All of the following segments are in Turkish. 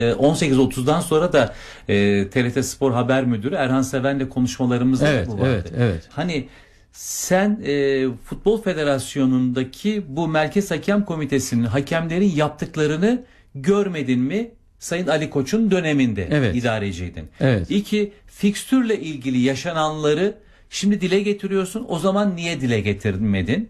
18.30'dan sonra da TRT Spor Haber Müdürü Erhan Seven'le konuşmalarımız Evet, bu vardı. evet. Hani sen Futbol Federasyonu'ndaki bu Merkez Hakem Komitesi'nin hakemlerin yaptıklarını görmedin mi? Sayın Ali Koç'un döneminde idareciydin. Evet. 2. Fikstürle ilgili yaşananları şimdi dile getiriyorsun. O zaman niye dile getirmedin?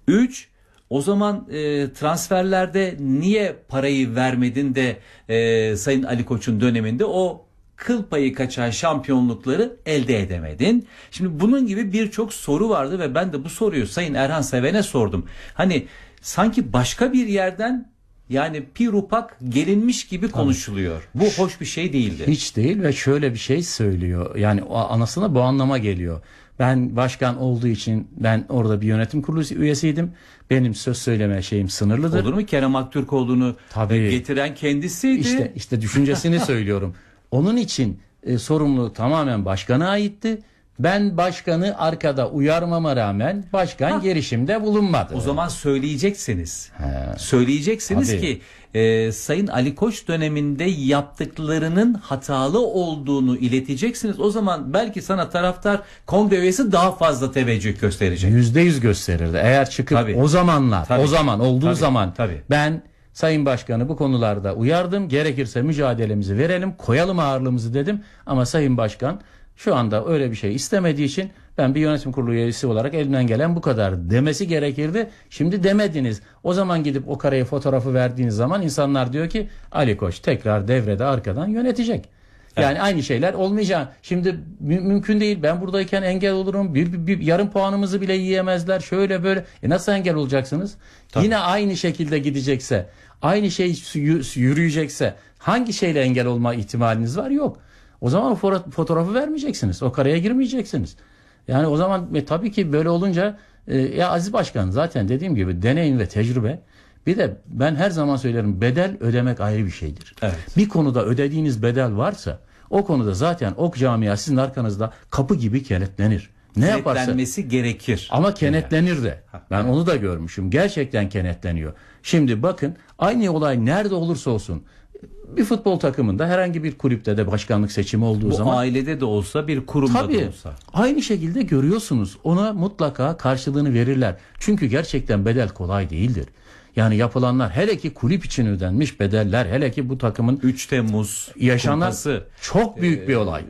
3. O zaman transferlerde niye parayı vermedin de Sayın Ali Koç'un döneminde o kıl payı kaçan şampiyonlukları elde edemedin? Şimdi bunun gibi birçok soru vardı ve ben de bu soruyu Sayın Erhan Seven'e sordum. Hani sanki başka bir yerden yani pirupak gelinmiş gibi konuşuluyor. Bu hoş bir şey değildi. Hiç değil ve şöyle bir şey söylüyor. Yani anasına bu anlama geliyor. Ben başkan olduğu için ben orada bir yönetim kurulu üyesiydim. Benim söz söyleme şeyim sınırlıdır. Olur mu? Kerem Aktürkoğlu'nu getiren kendisiydi. İşte düşüncesini söylüyorum. Onun için sorumluluk tamamen başkana aitti. Ben başkanı arkada uyarmama rağmen başkan girişimde bulunmadı. O zaman söyleyeceksiniz. Söyleyeceksiniz ki Sayın Ali Koç döneminde yaptıklarının hatalı olduğunu ileteceksiniz. O zaman belki sana taraftar kongre üyesi daha fazla teveccüh gösterecek. %100 gösterirdi. Eğer çıkıp o zamanlar, o zaman olduğu zaman ben Sayın Başkanı bu konularda uyardım. Gerekirse mücadelemizi verelim, koyalım ağırlığımızı dedim. Ama Sayın Başkan şu anda öyle bir şey istemediği için ben bir yönetim kurulu üyesi olarak elimden gelen bu kadar demesi gerekirdi. Şimdi demediniz. O zaman gidip o kareye fotoğrafı verdiğiniz zaman insanlar diyor ki Ali Koç tekrar devrede arkadan yönetecek. Yani aynı şeyler olmayacak. Şimdi mümkün değil. Ben buradayken engel olurum. Bir yarım puanımızı bile yiyemezler. Şöyle böyle. Nasıl engel olacaksınız? Yine aynı şekilde gidecekse, aynı şey yürüyecekse hangi şeyle engel olma ihtimaliniz var? Yok. O zaman o fotoğrafı vermeyeceksiniz. O kareye girmeyeceksiniz. Yani o zaman tabii ki böyle olunca ya Aziz Başkan zaten dediğim gibi deneyim ve tecrübe. Bir de ben her zaman söylerim, bedel ödemek ayrı bir şeydir. Evet. Bir konuda ödediğiniz bedel varsa o konuda zaten o camia sizin arkanızda kapı gibi kenetlenir. Ne yaparsa kenetlenmesi gerekir. Ama kenetlenir de. Ben onu da görmüşüm. Gerçekten kenetleniyor. Şimdi bakın aynı olay nerede olursa olsun bir futbol takımında herhangi bir kulüpte de başkanlık seçimi olduğu zaman. Bu ailede de olsa bir kurumda da olsa. Aynı şekilde görüyorsunuz. Ona mutlaka karşılığını verirler. Çünkü gerçekten bedel kolay değildir. Yani yapılanlar hele ki kulüp için ödenmiş bedeller hele ki bu takımın 3 Temmuz yaşanan kumpası, çok büyük bir olay.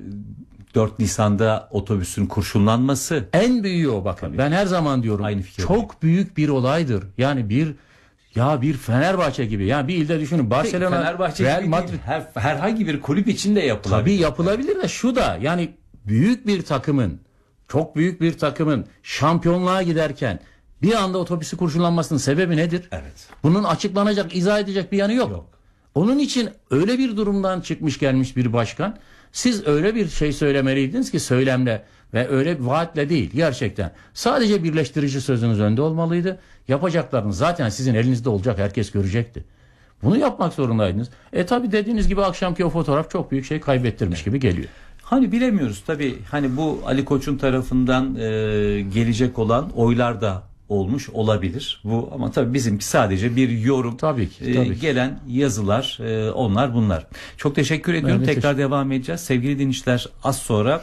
4 Nisan'da otobüsün kurşunlanması. En büyüğü o bakın. Tabii. Ben her zaman diyorum çok büyük bir olaydır. Yani bir Fenerbahçe gibi. Yani bir ilde düşünün. Barcelona, Fenerbahçe Real gibi Madrid. Herhangi bir kulüp için de yapılabilir. Tabii yapılabilir de şu da yani büyük bir takımın, çok büyük bir takımın şampiyonluğa giderken bir anda otobüsü kurşunlanmasının sebebi nedir? Evet. Bunun açıklanacak, izah edecek bir yanı yok. Onun için öyle bir durumdan çıkmış gelmiş bir başkan. Siz öyle bir şey söylemeliydiniz ki söylemle ve öyle bir vaatle değil gerçekten. Sadece birleştirici sözünüz önde olmalıydı. Yapacaklarınız zaten sizin elinizde olacak, herkes görecekti. Bunu yapmak zorundaydınız. Tabi dediğiniz gibi akşamki o fotoğraf çok büyük şey kaybettirmiş gibi geliyor. Hani bilemiyoruz tabi hani bu Ali Koç'un tarafından gelecek olan oylar da olmuş olabilir. Bu ama tabii bizimki sadece bir yorum. Tabii ki. Gelen yazılar onlar bunlar. Çok teşekkür ediyorum. Tekrar devam edeceğiz. Sevgili dinleyiciler az sonra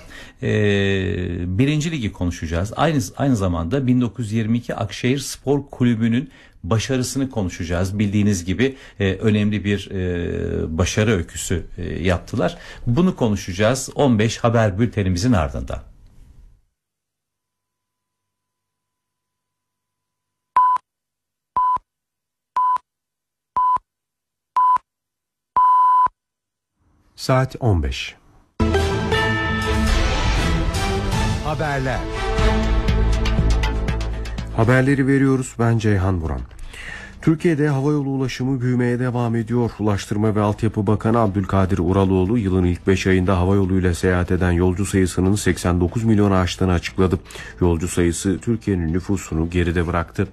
1. Ligi konuşacağız. Aynı zamanda 1922 Akşehir Spor Kulübü'nün başarısını konuşacağız. Bildiğiniz gibi önemli bir başarı öyküsü yaptılar. Bunu konuşacağız 15 haber bültenimizin ardından. Saat 15. Haberler. Haberleri veriyoruz. Ben Ceyhan Buran. Türkiye'de havayolu ulaşımı büyümeye devam ediyor. Ulaştırma ve Altyapı Bakanı Abdülkadir Uraloğlu yılın ilk 5 ayında havayoluyla seyahat eden yolcu sayısının 89 milyonu aştığını açıkladı. Yolcu sayısı Türkiye'nin nüfusunu geride bıraktı.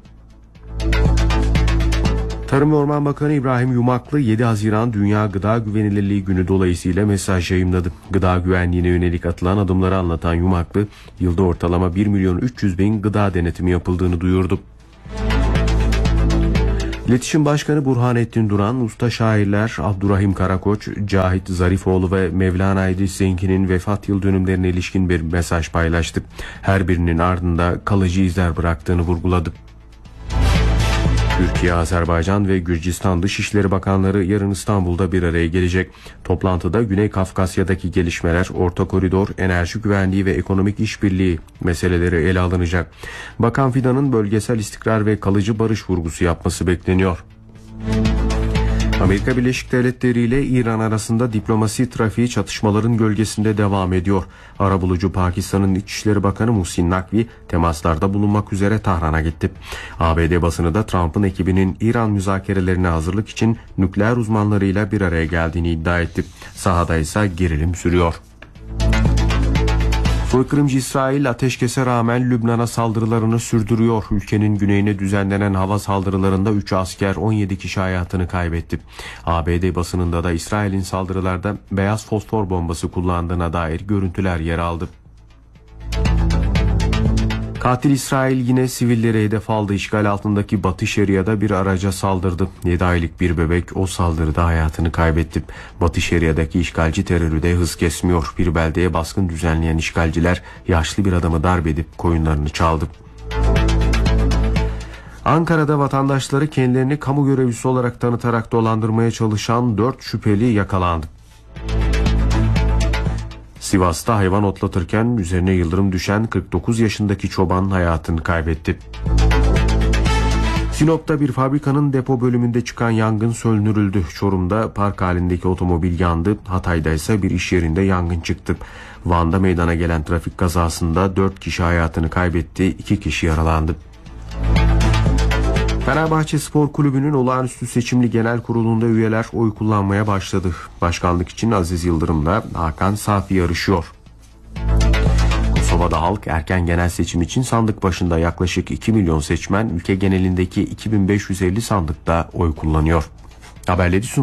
Tarım ve Orman Bakanı İbrahim Yumaklı 7 Haziran Dünya Gıda Güvenilirliği Günü dolayısıyla mesaj yayımladı. Gıda güvenliğine yönelik atılan adımları anlatan Yumaklı, yılda ortalama 1.300.000 gıda denetimi yapıldığını duyurdu. İletişim Başkanı Burhanettin Duran, usta şairler Abdurrahim Karakoç, Cahit Zarifoğlu ve Mevlana İdris Zengi'nin vefat yıl dönümlerine ilişkin bir mesaj paylaştı. Her birinin ardında kalıcı izler bıraktığını vurguladı. Türkiye, Azerbaycan ve Gürcistan Dışişleri Bakanları yarın İstanbul'da bir araya gelecek. Toplantıda Güney Kafkasya'daki gelişmeler, Orta Koridor, enerji güvenliği ve ekonomik işbirliği meseleleri ele alınacak. Bakan Fidan'ın bölgesel istikrar ve kalıcı barış vurgusu yapması bekleniyor. Amerika Birleşik Devletleri ile İran arasında diplomasi trafiği çatışmaların gölgesinde devam ediyor. Arabulucu Pakistan'ın İçişleri Bakanı Muhsin Nakvi temaslarda bulunmak üzere Tahran'a gitti. ABD basını da Trump'ın ekibinin İran müzakerelerine hazırlık için nükleer uzmanlarıyla bir araya geldiğini iddia etti. Sahada ise gerilim sürüyor. Soykırımcı İsrail ateşkese rağmen Lübnan'a saldırılarını sürdürüyor. Ülkenin güneyine düzenlenen hava saldırılarında 3 asker, 17 kişi hayatını kaybetti. ABD basınında da İsrail'in saldırılarda beyaz fosfor bombası kullandığına dair görüntüler yer aldı. Katil İsrail yine sivillere hedef aldı. İşgal altındaki Batı Şeria'da bir araca saldırdı. 7 aylık bir bebek o saldırıda hayatını kaybetti. Batı Şeria'daki işgalci terörü de hız kesmiyor. Bir beldeye baskın düzenleyen işgalciler yaşlı bir adamı darp edip koyunlarını çaldı. Ankara'da vatandaşları kendilerini kamu görevlisi olarak tanıtarak dolandırmaya çalışan 4 şüpheli yakalandı. Sivas'ta hayvan otlatırken üzerine yıldırım düşen 49 yaşındaki çoban hayatını kaybetti. Sinop'ta bir fabrikanın depo bölümünde çıkan yangın söndürüldü. Çorum'da park halindeki otomobil yandı. Hatay'da ise bir iş yerinde yangın çıktı. Van'da meydana gelen trafik kazasında 4 kişi hayatını kaybetti, 2 kişi yaralandı. Fenerbahçe Spor Kulübü'nün olağanüstü seçimli genel kurulunda üyeler oy kullanmaya başladı. Başkanlık için Aziz Yıldırım'la Hakan Safi yarışıyor. Kosova'da halk erken genel seçim için sandık başında yaklaşık 2 milyon seçmen ülke genelindeki 2550 sandıkta oy kullanıyor. Haberleri